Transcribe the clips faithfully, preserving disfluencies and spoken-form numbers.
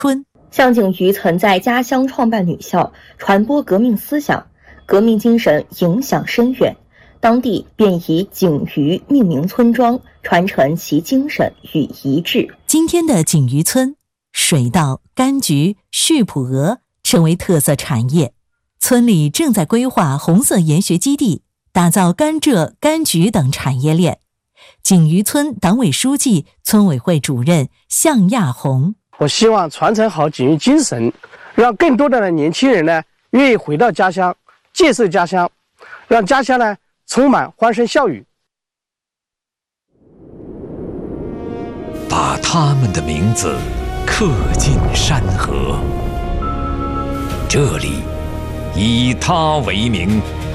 春。 向景瑜曾在家乡创办女校，传播革命思想，革命精神影响深远，当地便以景瑜命名村庄，传承其精神与遗志。 今天的景瑜村，水稻、柑橘、畜圃鹅成为特色产业。村里正在规划红色研学基地，打造甘蔗、柑橘等产业链。景瑜村党委书记、村委会主任向亚红。 我希望传承好景瑜精神，让更多的年轻人呢愿意回到家乡，建设家乡，让家乡呢充满欢声笑语。 把他们的名字刻进山河，这里以他为名。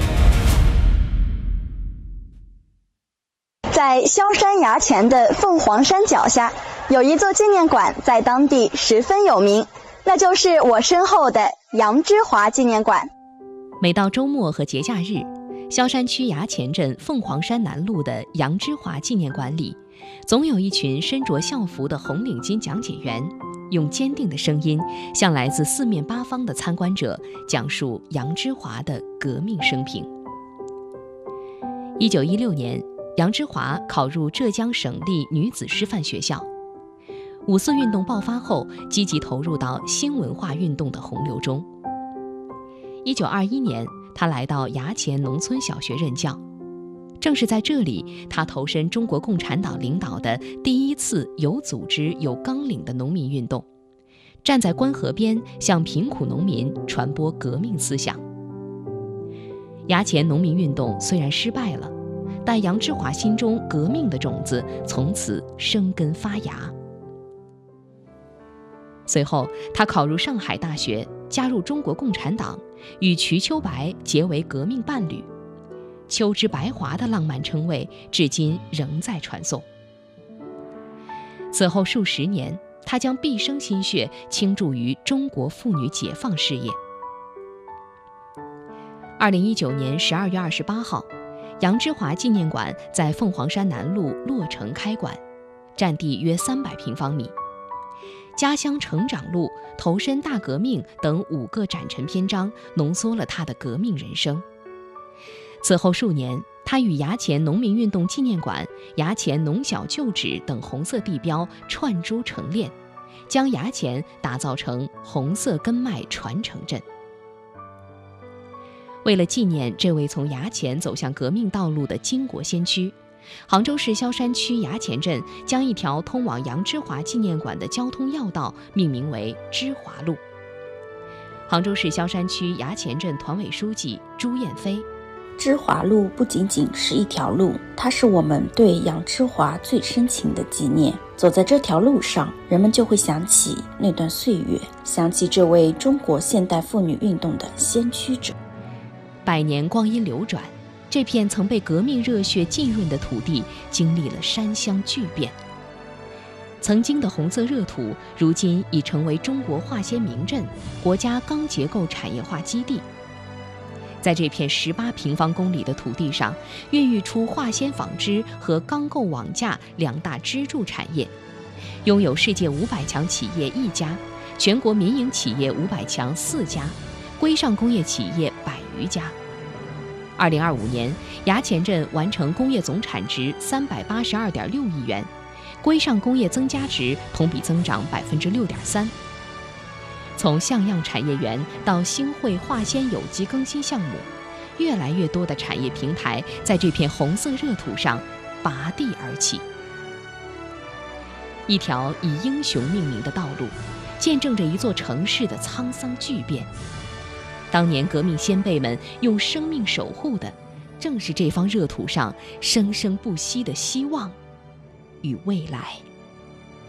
在萧山崖前的凤凰山脚下，有一座纪念馆，在当地十分有名，那就是我身后的杨之华纪念馆。 每到周末和节假日，萧山区崖前镇凤凰山南路的杨之华纪念馆里，总有一群身着校服的红领巾讲解员，用坚定的声音向来自四面八方的参观者讲述杨之华的革命生平。一九一六年，杨之华考入浙江省立女子师范学校。五四运动爆发后，积极投入到新文化运动的洪流中。一九二一年，他来到崖前农村小学任教。正是在这里，他投身中国共产党领导的第一次有组织、有纲领的农民运动，站在关河边向贫苦农民传播革命思想。崖前农民运动虽然失败了，但杨之华心中革命的种子从此生根发芽。随后，他考入上海大学，加入中国共产党，与瞿秋白结为革命伴侣。秋之白华的浪漫称谓至今仍在传颂。此后数十年，他将毕生心血倾注于中国妇女解放事业。二零一九年十二月二十八号，杨之华纪念馆在凤凰山南路落成开馆，占地约三百平方米。家乡成长路、投身大革命等五个展陈篇章浓缩了他的革命人生。此后数年，他与崖前农民运动纪念馆、崖前农小旧址等红色地标串珠成链，将崖前打造成红色根脉传承镇。为了纪念这位从崖前走向革命道路的巾帼先驱，杭州市萧山区崖前镇将一条通往杨之华纪念馆的交通要道命名为之华路。杭州市萧山区崖前镇团委书记朱艳飞： 之华路不仅仅是一条路，它是我们对杨之华最深情的纪念。走在这条路上，人们就会想起那段岁月，想起这位中国现代妇女运动的先驱者。 百年光阴流转，这片曾被革命热血浸润的土地经历了山乡巨变。曾经的红色热土，如今已成为中国化纤名镇、国家钢结构产业化基地。在这片十八平方公里的土地上，孕育出化纤纺织和钢构网架两大支柱产业，拥有世界五百强企业一家，全国民营企业五百强四家，规上工业企业百余家。二零二五年，崖前镇完成工业总产值三百八十二点六亿元，规上工业增加值同比增长百分之六点三。从像样产业园到兴汇化纤有机更新项目，越来越多的产业平台在这片红色热土上拔地而起。一条以英雄命名的道路，见证着一座城市的沧桑巨变。当年革命先辈们用生命守护的，正是这方热土上生生不息的希望与未来。